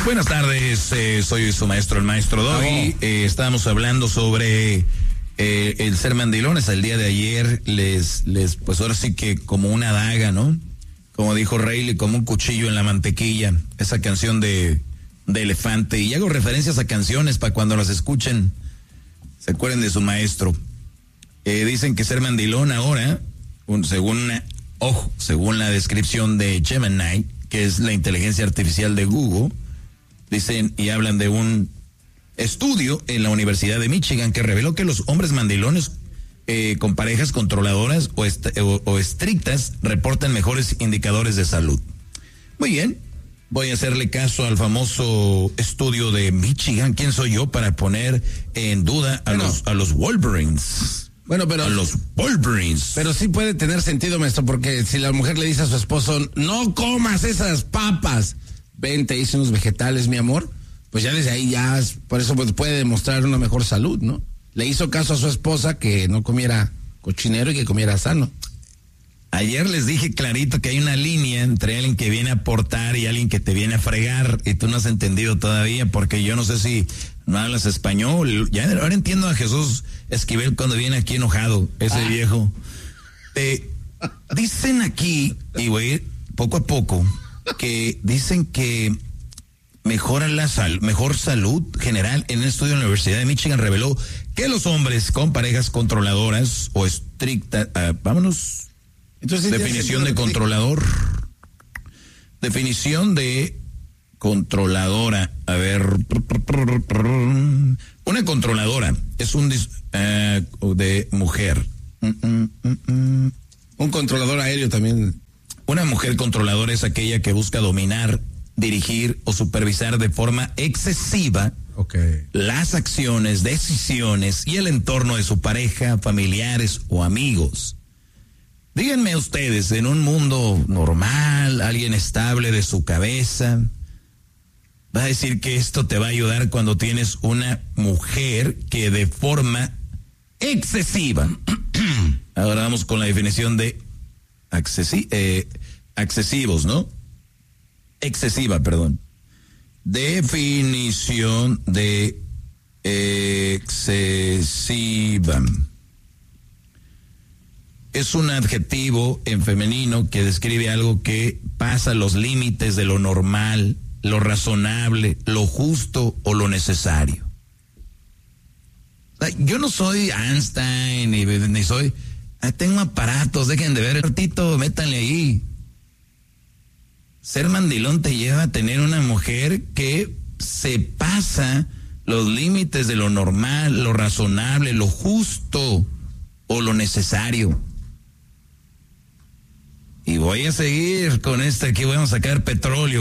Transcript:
Buenas tardes, soy su maestro, el maestro Doggy. Estábamos hablando sobre el ser mandilones. El día de ayer pues ahora sí que como una daga, ¿no? Como dijo Rayleigh, como un cuchillo en la mantequilla. Esa canción de Elefante. Y hago referencias a canciones para cuando las escuchen se acuerden de su maestro. Dicen que ser mandilón ahora, según la descripción de Gemini, que es la inteligencia artificial de Google, dicen y hablan de un estudio en la Universidad de Michigan que reveló que los hombres mandilones con parejas controladoras o estrictas reportan mejores indicadores de salud. Muy bien, voy a hacerle caso al famoso estudio de Michigan. ¿Quién soy yo para poner en duda a los Wolverines? Bueno, pero... A los Wolverines. Pero sí puede tener sentido, maestro, porque si la mujer le dice a su esposo, no comas esas papas, ven, te hice unos vegetales, mi amor, pues ya desde ahí por eso pues puede demostrar una mejor salud, ¿no? Le hizo caso a su esposa que no comiera cochinero y que comiera sano. Ayer les dije clarito que hay una línea entre alguien que viene a aportar y alguien que te viene a fregar, y tú no has entendido todavía, porque yo no sé si no hablas español. Ya ahora entiendo a Jesús Esquivel cuando viene aquí enojado, ese viejo. Dicen aquí, y voy a ir poco a poco, que dicen que mejor salud general. En un estudio de la Universidad de Michigan reveló que los hombres con parejas controladoras o estrictas, Entonces, definición de controlador. Definición de controladora. A ver. Una controladora es un de mujer. Un controlador aéreo también. Una mujer controladora es aquella que busca dominar, dirigir o supervisar de forma excesiva las acciones, decisiones y el entorno de su pareja, familiares o amigos. Díganme ustedes, en un mundo normal, alguien estable de su cabeza, va a decir que esto te va a ayudar cuando tienes una mujer que de forma excesiva. Ahora vamos con la definición de excesivos, ¿no? Excesiva, perdón. Definición de excesiva. Es un adjetivo en femenino que describe algo que pasa los límites de lo normal, lo razonable, lo justo o lo necesario. Yo no soy Einstein ni soy... tengo aparatos, dejen de ver el ratito, métanle ahí. Ser mandilón te lleva a tener una mujer que se pasa los límites de lo normal, lo razonable, lo justo o lo necesario. Y voy a seguir con aquí voy a sacar petróleo.